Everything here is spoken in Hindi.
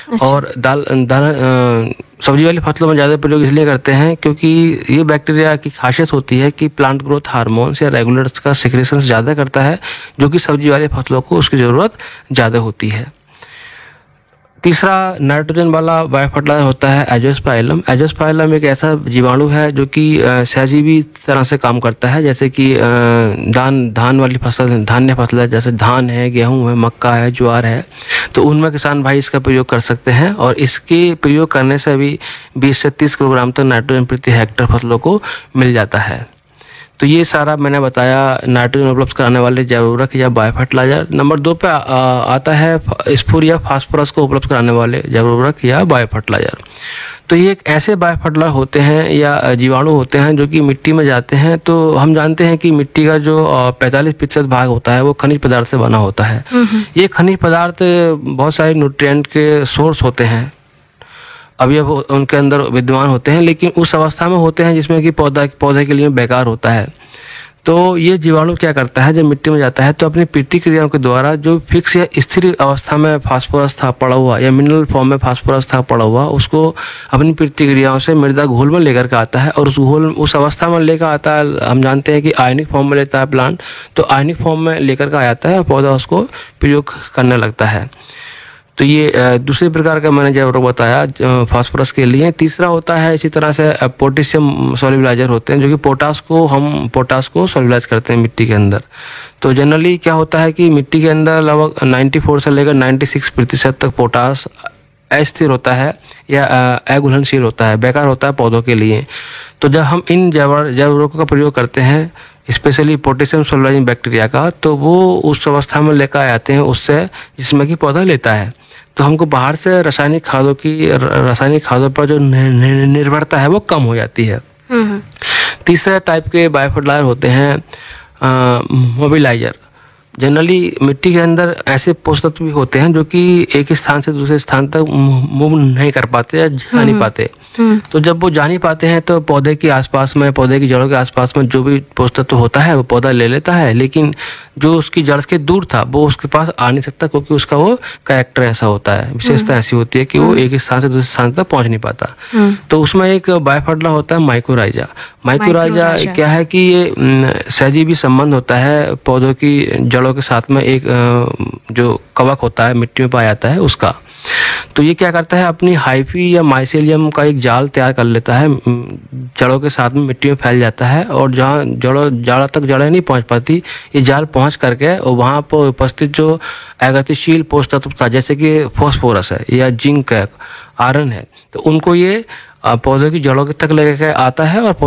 अच्छा। और सब्जी वाली फसलों में ज़्यादा प्रयोग इसलिए करते हैं क्योंकि ये बैक्टीरिया की खासियत होती है कि प्लांट ग्रोथ हार्मोन्स या रेगुलेटर्स का सिक्रेशंस ज़्यादा करता है, जो कि सब्जी वाली फसलों को उसकी ज़रूरत ज़्यादा होती है। तीसरा नाइट्रोजन वाला बायो फर्टिलाइजर होता है एजोस्पाइलम। एजोस्पाइलम एक ऐसा जीवाणु है जो कि सहजीवी तरह से काम करता है, जैसे कि धान वाली फसल, धान्य फसल है, जैसे धान है, गेहूं है, मक्का है, ज्वार है, तो उनमें किसान भाई इसका प्रयोग कर सकते हैं और इसके प्रयोग करने से भी 20 से 30 किलोग्राम तक नाइट्रोजन प्रति हेक्टेयर फसलों को मिल जाता है। तो ये सारा मैंने बताया नाइट्रोजन उपलब्ध कराने वाले जैव उर्वरक या बायो फर्टिलाइजर। नंबर 2 पे आता है स्फूर या फास्फोरस को उपलब्ध कराने वाले जैव उर्वरक या बायो फर्टिलाइजर। तो ये एक ऐसे बायो फर्टिलाइजर होते हैं या जीवाणु होते हैं जो कि मिट्टी में जाते हैं। तो हम जानते हैं कि मिट्टी का जो 45% भाग होता है वो खनिज पदार्थ से बना होता है। ये खनिज पदार्थ बहुत सारे न्यूट्रिएंट के सोर्स होते हैं, अवयव उनके अंदर विद्यमान होते हैं, लेकिन उस अवस्था में होते हैं जिसमें कि पौधे के लिए बेकार होता है। तो ये जीवाणु क्या करता है, जब मिट्टी में जाता है तो अपनी प्रतिक्रियाओं के द्वारा जो फिक्स या स्थिर अवस्था में फास्फोरस था पड़ा हुआ या मिनरल फॉर्म में फास्फोरस था पड़ा हुआ, उसको अपनी प्रतिक्रियाओं से मृदा घोल में लेकर के आता है और उस अवस्था में लेकर आता है। हम जानते हैं कि आयनिक फॉर्म में लेता है प्लांट, तो आयनिक फॉर्म में लेकर के आ जाता है और पौधा उसको प्रयोग करने लगता है। तो ये दूसरे प्रकार का मैंने जैव उर्वरक बताया फास्फोरस के लिए। तीसरा होता है इसी तरह से पोटेशियम सोल्यूबलाइजर होते हैं, जो कि पोटास को सोल्यूबलाइज करते हैं मिट्टी के अंदर। तो जनरली क्या होता है कि मिट्टी के अंदर लगभग 94 से लेकर 96% तक पोटास अस्थिर होता है या अघुलनशील होता है, बेकार होता है पौधों के लिए। तो जब हम इन जैव उर्वरकों का प्रयोग करते हैं, स्पेशली पोटेशियम सोल्यूबलाइजिंग बैक्टीरिया का, तो वो उस अवस्था में लेकर आते हैं उससे जिसमें कि पौधा लेता है। तो हमको बाहर से रासायनिक खादों पर जो निर्भरता है वो कम हो जाती है। तीसरे टाइप के बायो फर्टिलाइजर होते हैं मोबिलाइजर। जनरली मिट्टी के अंदर ऐसे पोषक तत्व भी होते हैं जो कि एक स्थान से दूसरे स्थान तक मूव नहीं कर पाते या जा नहीं पाते। तो जब वो जा नहीं पाते हैं तो पौधे के आसपास में, पौधे की जड़ों के आसपास में जो भी पोषक तत्व होता है वो पौधा ले लेता है, लेकिन जो उसकी जड़ के दूर था वो उसके पास आ नहीं सकता, क्योंकि उसका वो कैरेक्टर ऐसा होता है, विशेषता ऐसी होती है कि वो एक स्थान से दूसरे स्थान तक पहुंच नहीं पाता। तो उसमें एक बायो फर्टिलाइजर होता है माइक्रोराइजा। माइक्रोराइजा क्या है कि ये सहजीवी संबंध होता है पौधों की जड़ों के साथ में, एक जो कवक होता है मिट्टी में पाया जाता है उसका। तो ये क्या करता है, अपनी हाइफी या माइसेलियम का एक जाल तैयार कर लेता है, जड़ों के साथ में मिट्टी में फैल जाता है और जहाँ जड़ तक जड़ें नहीं पहुंच पाती, ये जाल पहुंच करके और वहाँ पर उपस्थित जो अगतिशील पोषक तत्व था, जैसे कि फॉस्फोरस है या जिंक है, आयरन है, तो उनको ये पौधे की जड़ों तक लेकर आता है और